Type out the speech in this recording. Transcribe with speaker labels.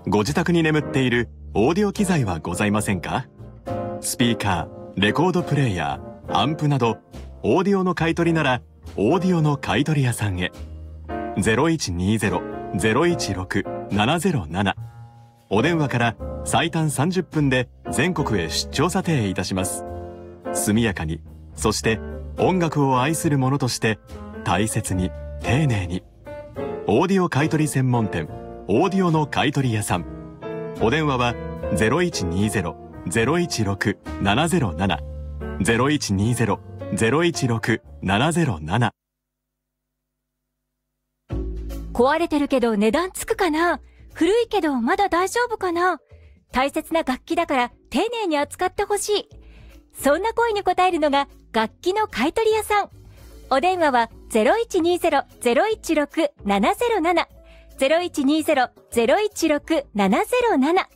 Speaker 1: ご自宅に眠っているオーディオ機材はございませんか？スピーカー、レコードプレイヤー、アンプなどオーディオの買い取りならオーディオの買取屋さんへ。0120-016-707。お電話から最短30分で全国へ出張査定いたします。速やかに、そして音楽を愛する者として大切に丁寧に。オーディオ買取専門店オーディオの買取屋さん。お電話は 0120-016-707 0120-016-707。
Speaker 2: 壊れてるけど値段つくかな？古いけどまだ大丈夫かな？大切な楽器だから丁寧に扱ってほしい。そんな声に応えるのが楽器の買取屋さん。お電話は 0120-016-707 0120-016-707。